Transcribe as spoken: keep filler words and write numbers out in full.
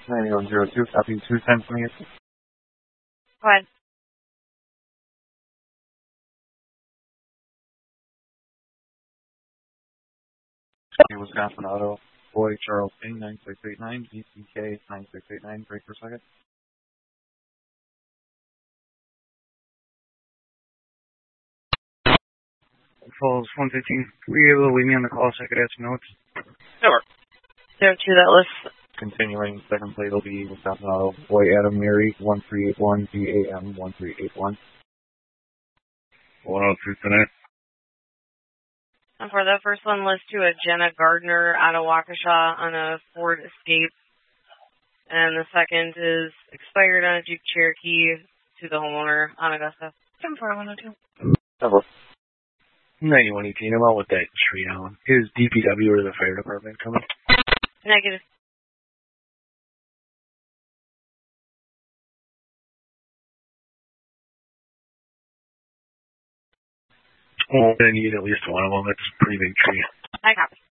ninety-one zero two, copy two ten from you. Go ahead. Wisconsin Auto, Boy Charles King, nine six eight nine, E C K nine six eight nine, break for a second. Falls one fifteen. Were you able to leave me on the call so I could add some notes? Sure. Zero two, that list. Continuing, second plate will be Wisconsin Auto, Boy Adam Mary, one three eight one, B A M one three eight one. one oh two tonight. And for the first one, list to a Jenna Gardner out of Waukesha on a Ford Escape. And the second is expired on a Jeep Cherokee to the homeowner on Augusta. seven four one oh two. Over. ninety-one eighteen. I'm out with that tree on. Is D P W or the fire department coming? Negative. Well, I'm going to need at least one of them. That's a pretty big tree. I copy.